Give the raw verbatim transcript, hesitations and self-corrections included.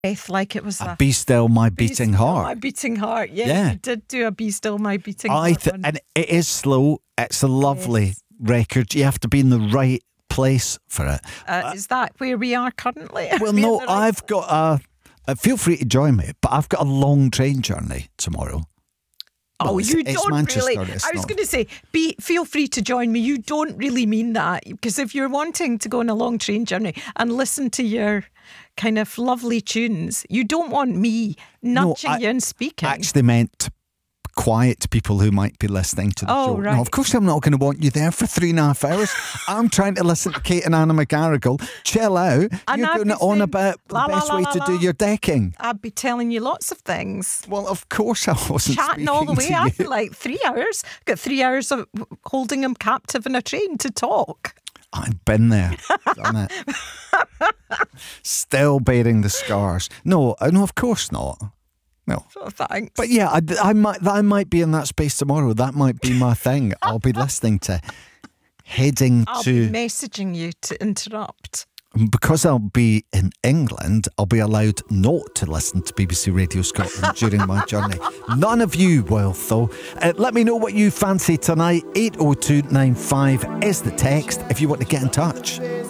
breath like it was a a Be Still My Be Beating Still Heart. My Beating Heart. Yeah, Yeah. you did do a Be Still My Beating I Heart. th- one. and it is slow. It's a lovely Yes. record. You have to be in the right place for it. Uh, is that where we are currently? Are Well, we in no, the right I've got a. Uh, feel free to join me, but I've got a long train journey tomorrow. Oh, Well, it's- you it's don't Manchester, really. it's I was not- going to say, be feel free to join me. You don't really mean that, because if you're wanting to go on a long train journey and listen to your kind of lovely tunes, you don't want me nudging I you and speaking. actually meant quiet people who might be listening to the Oh, show. right. No, of course I'm not going to want you there for three and a half hours. I'm trying to listen to Kate and Anna McGarrigle. Chill out. And You're I'd going be on saying, about the la, la, best la, way la, to la. do your decking. I'd be telling you lots of things. Well, of course I wasn't Chatting all the way speaking to after you. like three hours. Got three hours of holding him captive in a train to talk. I've been there, done it. Still bearing the scars. No, uh, no, of course not. No. So thanks. But yeah, I, I might I might be in that space tomorrow. That might be my thing. I'll be listening to heading I'll to be messaging you to interrupt. because I'll be in England. I'll be allowed not to listen to B B C Radio Scotland during my journey. None of you will, though. Uh, let me know what you fancy tonight. eight oh two nine five is the text if you want to get in touch.